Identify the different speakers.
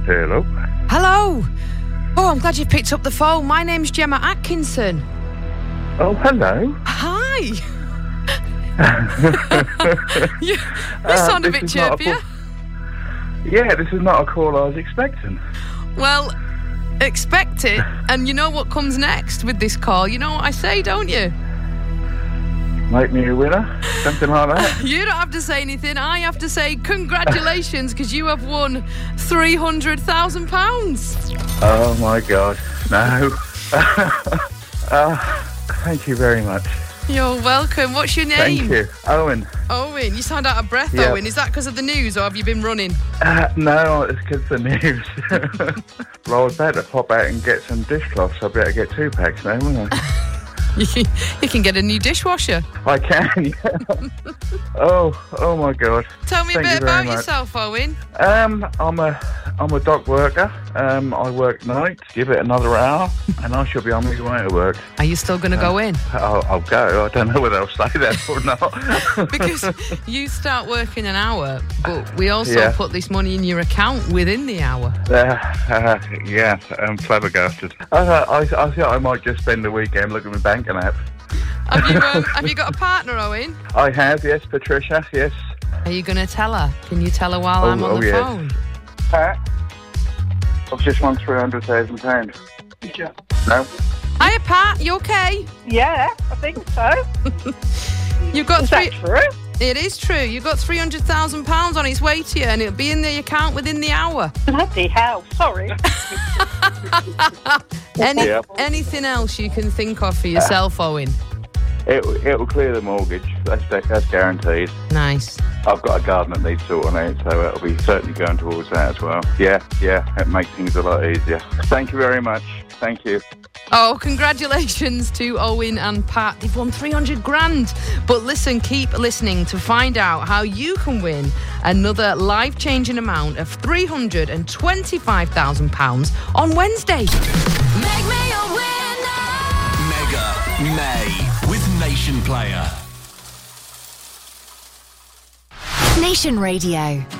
Speaker 1: Hello.
Speaker 2: Hello. Oh, I'm glad you picked up the phone. My name's Gemma Atkinson.
Speaker 1: Oh, hello.
Speaker 2: Hi. you sound a bit chirpier.
Speaker 1: Yeah, this is not a call I was expecting.
Speaker 2: Well, expect it, and you know what comes next with this call. You know what I say, don't you?
Speaker 1: Make me a winner? Something like that?
Speaker 2: You don't have to say anything. I have to say congratulations, because you have won £300,000.
Speaker 1: Oh, my God. No. Thank you very much.
Speaker 2: You're welcome. What's your name?
Speaker 1: Thank you. Owen.
Speaker 2: Owen. You sound out of breath,
Speaker 1: Yep.
Speaker 2: Owen. Is that because of the news, or have you been running?
Speaker 1: No, it's because of the news. Well, I was about to pop out and get some dishcloths. I better get 2 packs now, wouldn't I?
Speaker 2: You can get a new dishwasher.
Speaker 1: I can, yeah. Oh my God.
Speaker 2: Tell me a bit about yourself, Owen.
Speaker 1: I'm a dock worker. I work nights. Give it another hour, and I shall be on my way to work.
Speaker 2: Are you still going to go in?
Speaker 1: I'll go. I don't know whether I'll stay there or not.
Speaker 2: Because you start working an hour, but we also put this money in your account within the hour.
Speaker 1: Clever bastard. I think I might just spend the weekend looking at my banking app.
Speaker 2: Have you got a partner, Owen?
Speaker 1: I have, yes, Patricia, yes.
Speaker 2: Are you going to tell her? Can you tell her while I'm on the phone?
Speaker 1: Pat, I've just won £300,000. Did you? No.
Speaker 2: Hiya, Pat. You okay?
Speaker 3: Yeah, I think so.
Speaker 2: You've got
Speaker 3: Is that true?
Speaker 2: It is true. You've got £300,000 on its way to you, and it'll be in the account within the hour.
Speaker 3: Bloody hell, sorry.
Speaker 2: Anything else you can think of for yourself, Owen?
Speaker 1: It'll clear the mortgage. That's guaranteed.
Speaker 2: Nice.
Speaker 1: I've got a garden that needs sorting out, so it'll be certainly going towards that as well. Yeah, it makes things a lot easier. Thank you very much. Thank you.
Speaker 2: Oh, congratulations to Owen and Pat. They've won 300 grand. But listen, keep listening to find out how you can win another life-changing amount of £325,000 on Wednesday.
Speaker 4: Make me a winner. Mega May with Nation Player.
Speaker 5: Nation Radio.